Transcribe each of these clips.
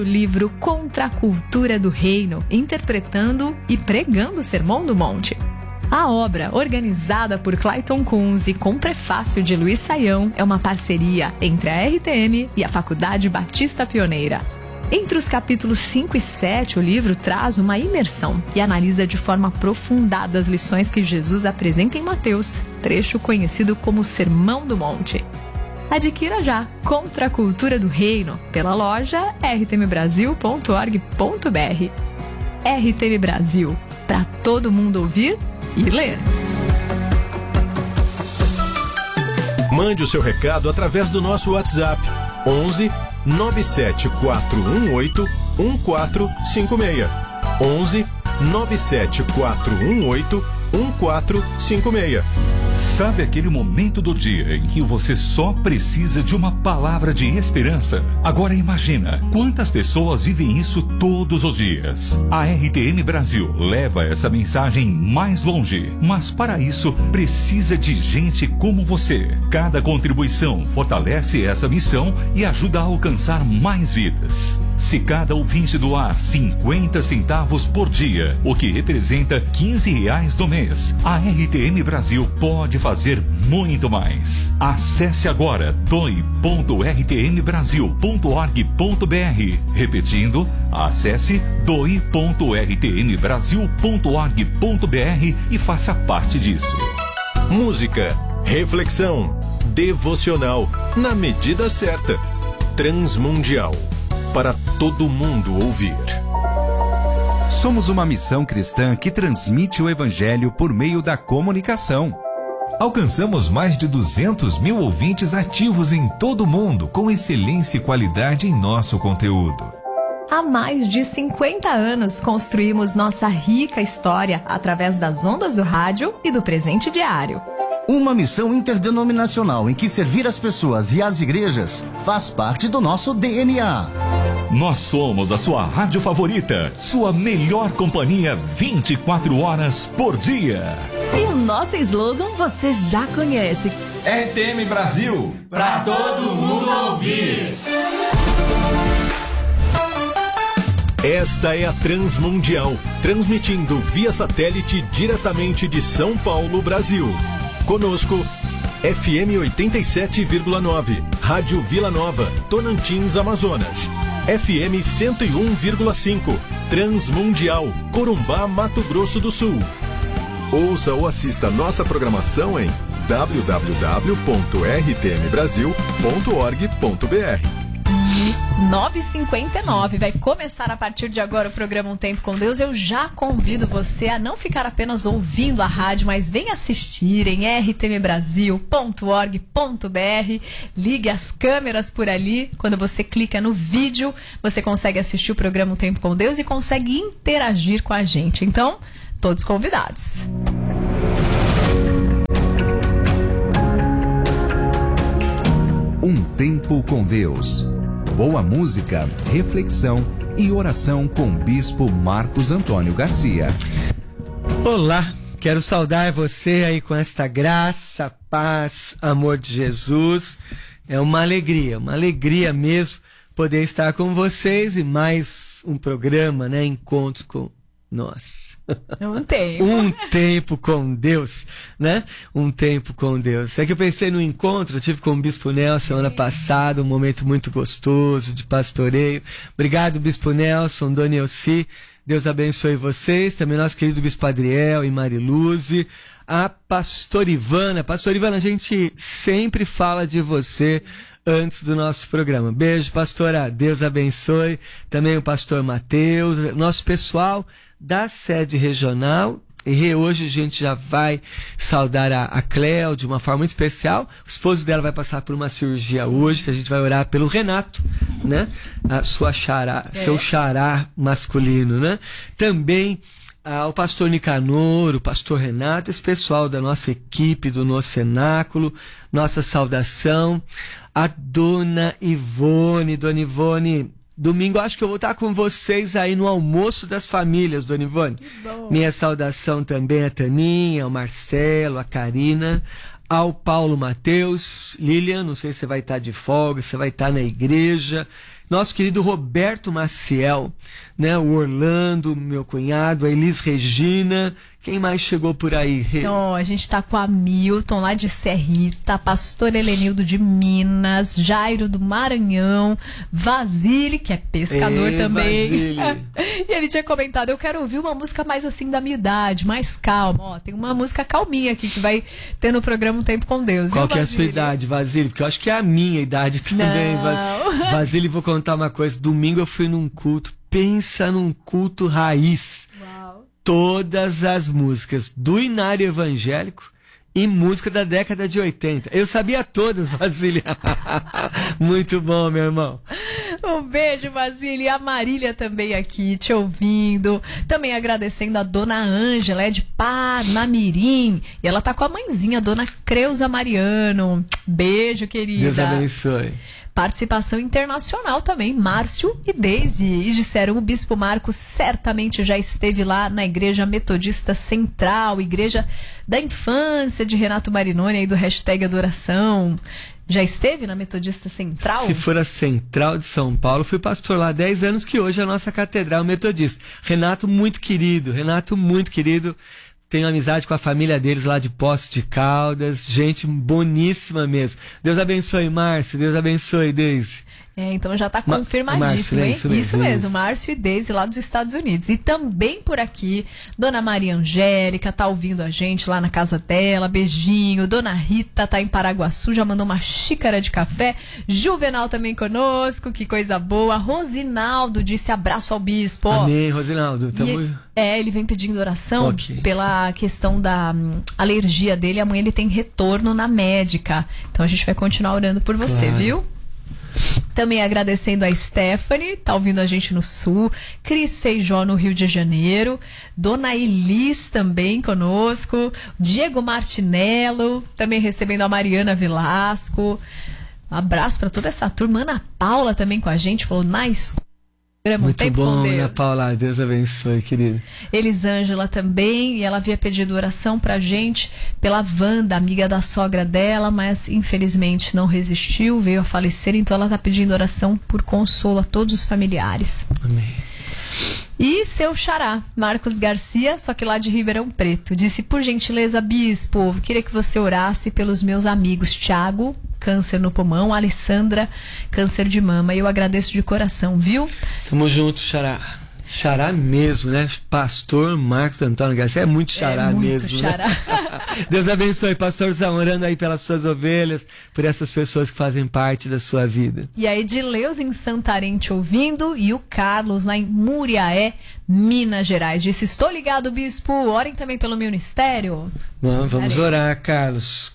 o livro Contra a Cultura do Reino, interpretando e pregando o Sermão do Monte. A obra, organizada por Clayton Kunz e com prefácio de Luiz Saião, é uma parceria entre a RTM e a Faculdade Batista Pioneira. Entre os capítulos 5 e 7, o livro traz uma imersão e analisa de forma aprofundada as lições que Jesus apresenta em Mateus, trecho conhecido como Sermão do Monte. Adquira já Contra a Cultura do Reino pela loja rtmbrasil.org.br. RTM Brasil, para todo mundo ouvir e ler. Mande o seu recado através do nosso WhatsApp 11 97418 1456. 11 97418 1456. Sabe aquele momento do dia em que você só precisa de uma palavra de esperança? Agora imagina quantas pessoas vivem isso todos os dias. A RTM Brasil leva essa mensagem mais longe, mas para isso precisa de gente como você. Cada contribuição fortalece essa missão e ajuda a alcançar mais vidas. Se cada ouvinte doar 50 centavos por dia, o que representa R$15 no mês, a RTM Brasil pode fazer muito mais. Acesse agora doe.rtmbrasil.org.br. Repetindo, acesse doe.rtmbrasil.org.br e faça parte disso. Música, reflexão, devocional, na medida certa. Transmundial, para todo mundo ouvir. Somos uma missão cristã que transmite o Evangelho por meio da comunicação. Alcançamos mais de 200 mil ouvintes ativos em todo o mundo, com excelência e qualidade em nosso conteúdo. Há mais de 50 anos construímos nossa rica história através das ondas do rádio e do presente diário. Uma missão interdenominacional em que servir as pessoas e as igrejas faz parte do nosso DNA. Nós somos a sua rádio favorita, sua melhor companhia 24 horas por dia. E o nosso slogan você já conhece. RTM Brasil, pra todo mundo ouvir. Esta é a Transmundial, transmitindo via satélite diretamente de São Paulo, Brasil. Conosco, FM 87,9, Rádio Vila Nova, Tocantins, Amazonas. FM 101,5, Transmundial, Corumbá, Mato Grosso do Sul. Ouça ou assista nossa programação em www.rtmbrasil.org.br. 9h59, vai começar a partir de agora o programa Um Tempo com Deus. Eu já convido você a não ficar apenas ouvindo a rádio, mas venha assistir em rtmbrasil.org.br. Ligue as câmeras por ali. Quando você clica no vídeo, você consegue assistir o programa Um Tempo com Deus e consegue interagir com a gente. Então, todos convidados. Um Tempo com Deus. Boa música, reflexão e oração com o Bispo Marcos Antônio Garcia. Olá, quero saudar você aí com esta graça, paz, amor de Jesus. É uma alegria mesmo poder estar com vocês e mais um programa, né? Encontro com nós. Um tempo com Deus, né? Um tempo com Deus. É que eu pensei no encontro, eu tive com o Bispo Nelson semana passada, um momento muito gostoso de pastoreio. Obrigado, Bispo Nelson, Dona Elci. Deus abençoe vocês. Também nosso querido Bispo Adriel e Mariluze. A Pastor Ivana. Pastor Ivana, a gente sempre fala de você antes do nosso programa. Beijo, pastora. Deus abençoe. Também o pastor Mateus, nosso pessoal da sede regional. E hoje a gente já vai saudar a Cléo de uma forma muito especial. O esposo dela vai passar por uma cirurgia hoje. A gente vai orar pelo Renato, né? A sua xará, seu xará masculino, né? Também o pastor Nicanor, o pastor Renato, esse pessoal da nossa equipe, do nosso cenáculo, nossa saudação. A Dona Ivone, domingo acho que eu vou estar com vocês aí no almoço das famílias, Dona Ivone. Minha saudação também a Taninha, ao Marcelo, a Karina, ao Paulo Mateus. Lilian, não sei se você vai estar de folga, se vai estar na igreja. nosso querido Roberto Maciel, né? O Orlando, meu cunhado, a Elis Regina. Quem mais chegou por aí? Então, a gente tá com a Milton, lá de Serrita, Pastor Helenildo de Minas, Jairo do Maranhão, Vasile, que é pescador também. E ele tinha comentado, eu quero ouvir uma música mais assim da minha idade, mais calma. Ó, tem uma música calminha aqui que vai ter no programa Um Tempo com Deus. Qual que é a sua idade, Vasile? Porque eu acho que é a minha idade também. Não. Vasile, vou contar uma coisa. Domingo eu fui num culto, pensa num culto raiz. Todas as músicas do Inário Evangélico e música da década de 80. Eu sabia todas, Vasília. Muito bom, meu irmão. Um beijo, Vasília. E a Marília também aqui, te ouvindo. Também agradecendo a dona Ângela, é de Parnamirim. E ela tá com a mãezinha, a dona Creuza Mariano. Beijo, querida. Deus abençoe. Participação internacional também, Márcio e Deise. E disseram, o Bispo Marcos certamente já esteve lá na Igreja Metodista Central, Igreja da Infância de Renato Marinoni, aí do hashtag Adoração. Já esteve na Metodista Central? Se for a Central de São Paulo, fui pastor lá há 10 anos, que hoje é a nossa Catedral Metodista. Renato muito querido. Tenho amizade com a família deles lá de Poços de Caldas. Gente boníssima mesmo. Deus abençoe, Márcio. Deus abençoe, Deise. Então já está confirmadíssimo, Márcio, hein? Isso mesmo, Márcio e Deise lá dos Estados Unidos. E também por aqui, Dona Maria Angélica tá ouvindo a gente lá na casa dela, beijinho. Dona Rita tá em Paraguaçu, já mandou uma xícara de café. Juvenal também conosco, que coisa boa. Rosinaldo disse abraço ao bispo. Amém, Rosinaldo. Ele vem pedindo oração pela questão da alergia dele. Amanhã ele tem retorno na médica. Então a gente vai continuar orando por você, viu? Também agradecendo a Stephanie, tá ouvindo a gente no Sul, Cris Feijó no Rio de Janeiro, Dona Elis também conosco, Diego Martinello, também recebendo a Mariana Velasco. Um abraço para toda essa turma. Ana Paula também com a gente, falou na escola. Muito bom, Ana Paula. Deus abençoe, querida. Elisângela também, e ela havia pedido oração pra gente pela Wanda, amiga da sogra dela, mas infelizmente não resistiu, veio a falecer, então ela tá pedindo oração por consolo a todos os familiares. Amém. E seu xará, Marcos Garcia, só que lá de Ribeirão Preto, disse, por gentileza, bispo, queria que você orasse pelos meus amigos Tiago, câncer no pulmão, Alessandra, câncer de mama. Eu agradeço de coração, viu? Tamo junto, xará. Xará mesmo, né? Pastor Marcos Antônio Garcia é muito xará mesmo. Xará. Né? Deus abençoe, pastorzão, orando aí pelas suas ovelhas, por essas pessoas que fazem parte da sua vida. E a Edileuza em Santarém te ouvindo, e o Carlos lá em Muriaé, Minas Gerais. Disse, estou ligado, bispo, orem também pelo ministério. Vamos orar, Carlos.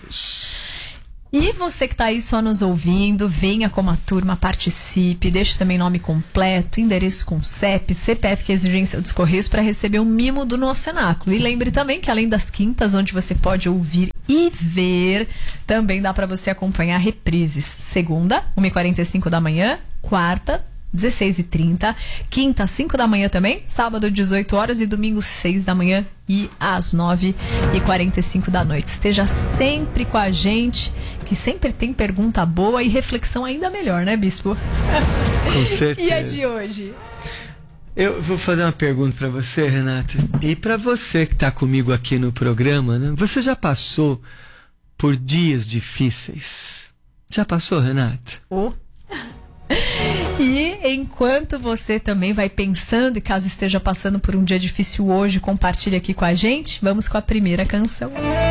E você que está aí só nos ouvindo, venha como a turma, participe, deixe também nome completo, endereço com CEP, CPF, que é exigência dos Correios, para receber um mimo do nosso cenáculo. E lembre também que além das quintas, onde você pode ouvir e ver, também dá para você acompanhar reprises. Segunda, 1h45 da manhã, quarta, 16h30, quinta, 5 da manhã também, sábado, 18 horas e domingo, 6 da manhã e às 9h45 da noite. Esteja sempre com a gente, que sempre tem pergunta boa e reflexão ainda melhor, né, bispo? Com certeza. E a de hoje? Eu vou fazer uma pergunta para você, Renata, e para você que está comigo aqui no programa, né? Você já passou por dias difíceis? Já passou, Renata? E enquanto você também vai pensando, e caso esteja passando por um dia difícil hoje, compartilhe aqui com a gente. Vamos com a primeira canção.